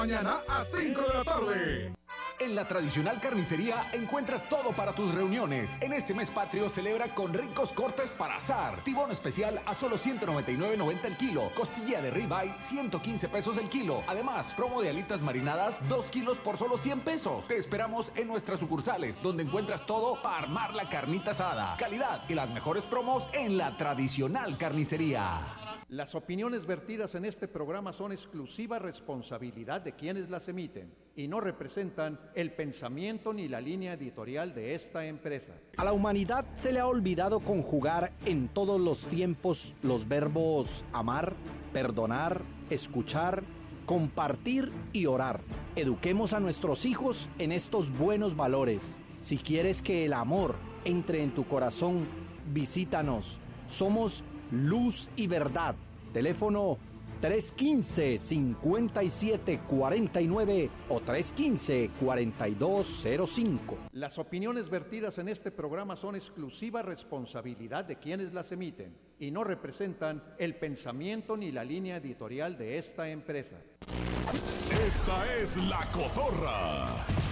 Mañana a 5 de la tarde. En la tradicional carnicería encuentras todo para tus reuniones. En este mes patrio celebra con ricos cortes para asar. Tibón especial a solo $199.90 el kilo. Costilla de ribeye, 115 pesos el kilo. Además, promo de alitas marinadas, 2 kilos por solo 100 pesos. Te esperamos en nuestras sucursales, donde encuentras todo para armar la carnita asada. Calidad y las mejores promos en la tradicional carnicería. Las opiniones vertidas en este programa son exclusiva responsabilidad de quienes las emiten y no representan el pensamiento ni la línea editorial de esta empresa. A la humanidad se le ha olvidado conjugar en todos los tiempos los verbos amar, perdonar, escuchar, compartir y orar. Eduquemos a nuestros hijos en estos buenos valores. Si quieres que el amor entre en tu corazón, visítanos. Somos Luz y Verdad. Teléfono 315-5749 o 315-4205. Las opiniones vertidas en este programa son exclusiva responsabilidad de quienes las emiten y no representan el pensamiento ni la línea editorial de esta empresa. Esta es La Cotorra.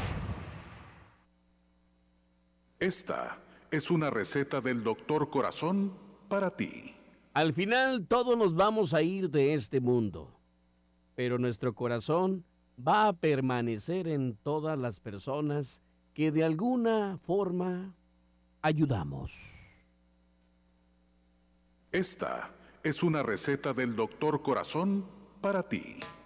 Esta es una receta del Doctor Corazón para ti. Al final todos nos vamos a ir de este mundo, pero nuestro corazón va a permanecer en todas las personas que de alguna forma ayudamos. Esta es una receta del Doctor Corazón para ti.